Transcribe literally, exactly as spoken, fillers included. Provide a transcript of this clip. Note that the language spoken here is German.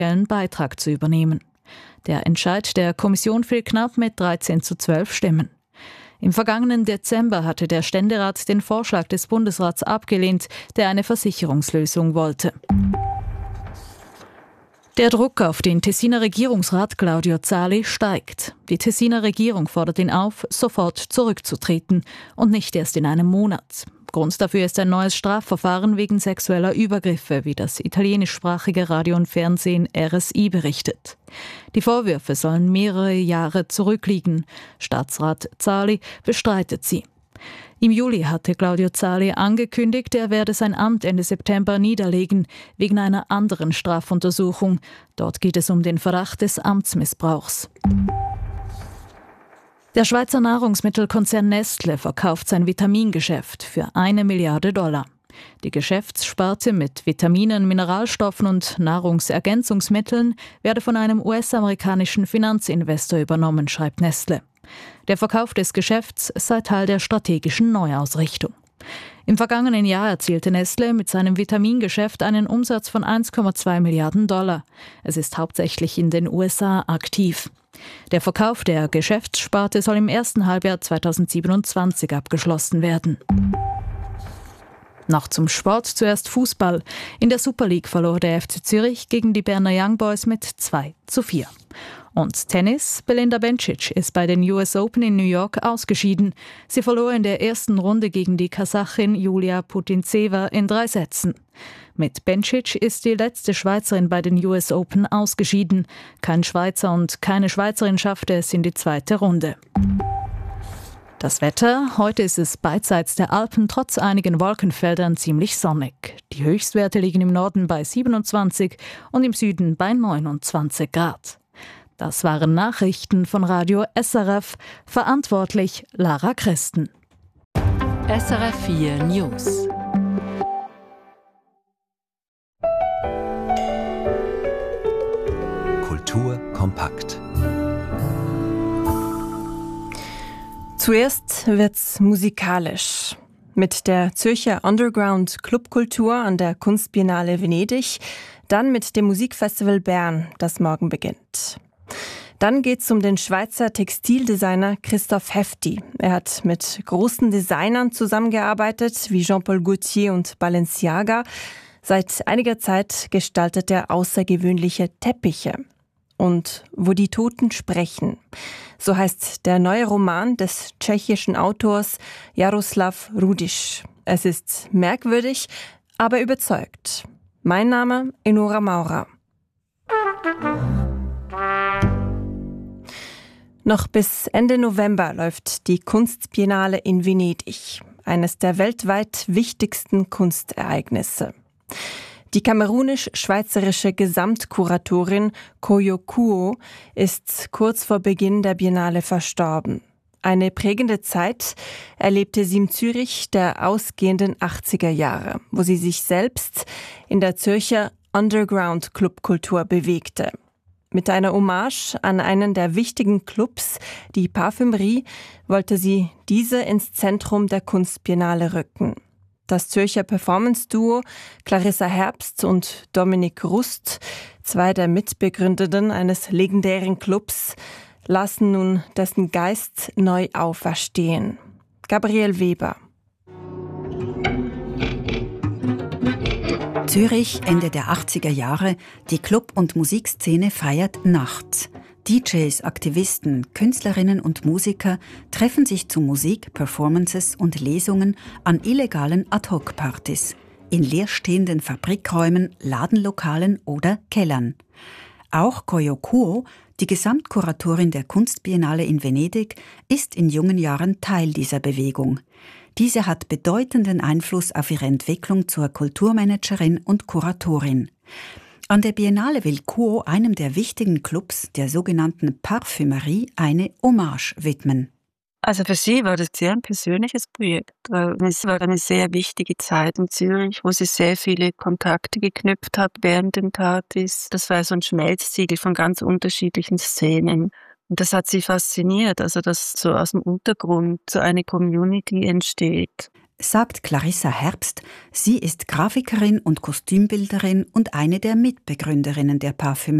einen Beitrag zu übernehmen. Der Entscheid der Kommission fiel knapp mit dreizehn zu zwölf Stimmen. Im vergangenen Dezember hatte der Ständerat den Vorschlag des Bundesrats abgelehnt, der eine Versicherungslösung wollte. Der Druck auf den Tessiner Regierungsrat Claudio Zali steigt. Die Tessiner Regierung fordert ihn auf, sofort zurückzutreten und nicht erst in einem Monat. Grund dafür ist ein neues Strafverfahren wegen sexueller Übergriffe, wie das italienischsprachige Radio und Fernsehen R S I berichtet. Die Vorwürfe sollen mehrere Jahre zurückliegen. Staatsrat Zali bestreitet sie. Im Juli hatte Claudio Zali angekündigt, er werde sein Amt Ende September niederlegen, wegen einer anderen Strafuntersuchung. Dort geht es um den Verdacht des Amtsmissbrauchs. Der Schweizer Nahrungsmittelkonzern Nestle verkauft sein Vitamingeschäft für eine Milliarde Dollar. Die Geschäftssparte mit Vitaminen, Mineralstoffen und Nahrungsergänzungsmitteln werde von einem U S-amerikanischen Finanzinvestor übernommen, schreibt Nestle. Der Verkauf des Geschäfts sei Teil der strategischen Neuausrichtung. Im vergangenen Jahr erzielte Nestle mit seinem Vitamingeschäft einen Umsatz von eins Komma zwei Milliarden Dollar. Es ist hauptsächlich in den U S A aktiv. Der Verkauf der Geschäftssparte soll im ersten Halbjahr zweitausendsiebenundzwanzig abgeschlossen werden. Noch zum Sport, zuerst Fußball. In der Super League verlor der F C Zürich gegen die Berner Young Boys mit zwei zu vier. Und Tennis, Belinda Bencic ist bei den U S Open in New York ausgeschieden. Sie verlor in der ersten Runde gegen die Kasachin Julia Putintseva in drei Sätzen. Mit Bencic ist die letzte Schweizerin bei den U S Open ausgeschieden. Kein Schweizer und keine Schweizerin schaffte es in die zweite Runde. Das Wetter: Heute ist es beidseits der Alpen trotz einigen Wolkenfeldern ziemlich sonnig. Die Höchstwerte liegen im Norden bei siebenundzwanzig und im Süden bei neunundzwanzig Grad. Das waren Nachrichten von Radio S R F. Verantwortlich Lara Christen. S R F vier News. Kultur kompakt. Zuerst wird's musikalisch. Mit der Zürcher Underground Clubkultur an der Kunstbiennale Venedig, dann mit dem Musikfestival Bern, das morgen beginnt. Dann geht's um den Schweizer Textildesigner Christoph Hefti. Er hat mit großen Designern zusammengearbeitet, wie Jean-Paul Gaultier und Balenciaga. Seit einiger Zeit gestaltet er außergewöhnliche Teppiche. Und wo die Toten sprechen. So heißt der neue Roman des tschechischen Autors Jaroslav Rudiš. Es ist merkwürdig, aber überzeugt. Mein Name Enora Maurer. Noch bis Ende November läuft die Kunstbiennale in Venedig, eines der weltweit wichtigsten Kunstereignisse. Die kamerunisch-schweizerische Gesamtkuratorin Koyo Kuo ist kurz vor Beginn der Biennale verstorben. Eine prägende Zeit erlebte sie in Zürich der ausgehenden achtziger Jahre, wo sie sich selbst in der Zürcher Underground-Clubkultur bewegte. Mit einer Hommage an einen der wichtigen Clubs, die Parfümerie, wollte sie diese ins Zentrum der Kunstbiennale rücken. Das Zürcher Performance-Duo Clarissa Herbst und Dominik Rust, zwei der Mitbegründenden eines legendären Clubs, lassen nun dessen Geist neu auferstehen. Gabriel Weber. Zürich, Ende der achtziger Jahre, die Club- und Musikszene feiert Nacht. D Js, Aktivisten, Künstlerinnen und Musiker treffen sich zu Musik, Performances und Lesungen an illegalen Ad-Hoc-Partys, in leerstehenden Fabrikräumen, Ladenlokalen oder Kellern. Auch Koyo Kuo, die Gesamtkuratorin der Kunstbiennale in Venedig, ist in jungen Jahren Teil dieser Bewegung. Diese hat bedeutenden Einfluss auf ihre Entwicklung zur Kulturmanagerin und Kuratorin. An der Biennale will Kuo einem der wichtigen Clubs, der sogenannten Parfümerie, eine Hommage widmen. Also für sie war das sehr ein persönliches Projekt, weil es war eine sehr wichtige Zeit in Zürich, wo sie sehr viele Kontakte geknüpft hat während den Partys. Das war so ein Schmelztiegel von ganz unterschiedlichen Szenen. Und das hat sie fasziniert, also dass so aus dem Untergrund so eine Community entsteht. sagt Clarissa Herbst. Sie ist Grafikerin und Kostümbilderin und eine der Mitbegründerinnen der Parfümerie.